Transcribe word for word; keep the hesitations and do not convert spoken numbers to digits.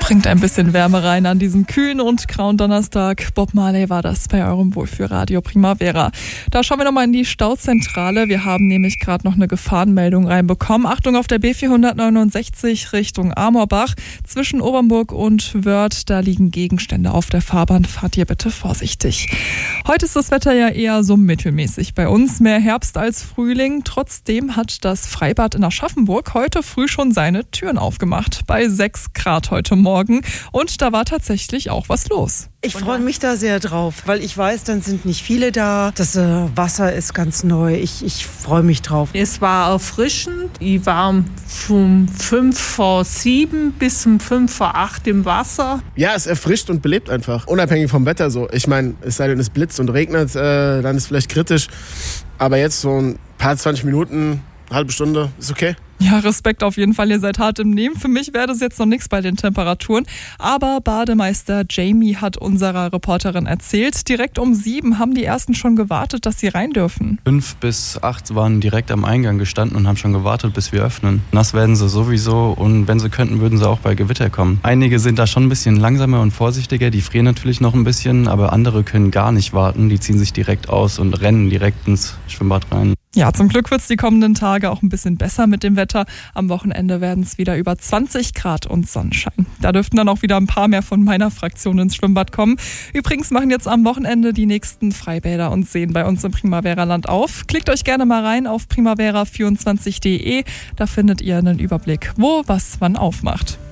Bringt ein bisschen Wärme rein an diesem kühlen und grauen Donnerstag. Bob Marley war das bei eurem Wohlfühlradio Primavera. Da schauen wir nochmal in die Stauzentrale. Wir haben nämlich gerade noch eine Gefahrenmeldung reinbekommen. Achtung auf der B vierhundertneunundsechzig Richtung Amorbach. Zwischen Obernburg und Wörth, da liegen Gegenstände auf der Fahrbahn. Fahrt ihr bitte vorsichtig. Heute ist das Wetter ja eher so mittelmäßig bei uns. Mehr Herbst als Frühling. Trotzdem hat das Freibad in Aschaffenburg heute früh schon seine Türen aufgemacht. Bei sechs Grad heute Morgen. Und da war tatsächlich auch was los. Ich freue mich da sehr drauf, weil ich weiß, dann sind nicht viele da. Das äh, Wasser ist ganz neu. Ich, ich freue mich drauf. Es war erfrischend. Ich war von fünf vor sieben bis um fünf vor acht im Wasser. Ja, es erfrischt und belebt einfach. Unabhängig vom Wetter so. Ich meine, es sei denn, es blitzt und regnet, äh, dann ist es vielleicht kritisch. Aber jetzt so ein paar zwanzig Minuten, halbe Stunde, ist okay. Ja, Respekt auf jeden Fall, ihr seid hart im Nehmen. Für mich wäre das jetzt noch nichts bei den Temperaturen. Aber Bademeister Jamie hat unserer Reporterin erzählt, direkt um sieben haben die Ersten schon gewartet, dass sie rein dürfen. Fünf bis acht waren direkt am Eingang gestanden und haben schon gewartet, bis wir öffnen. Nass werden sie sowieso und wenn sie könnten, würden sie auch bei Gewitter kommen. Einige sind da schon ein bisschen langsamer und vorsichtiger, die frieren natürlich noch ein bisschen, aber andere können gar nicht warten. Die ziehen sich direkt aus und rennen direkt ins Schwimmbad rein. Ja, zum Glück wird es die kommenden Tage auch ein bisschen besser mit dem Wetter. Am Wochenende werden es wieder über zwanzig Grad und Sonnenschein. Da dürften dann auch wieder ein paar mehr von meiner Fraktion ins Schwimmbad kommen. Übrigens machen jetzt am Wochenende die nächsten Freibäder und Seen bei uns im Primavera-Land auf. Klickt euch gerne mal rein auf primavera vierundzwanzig punkt de. Da findet ihr einen Überblick, wo was wann aufmacht.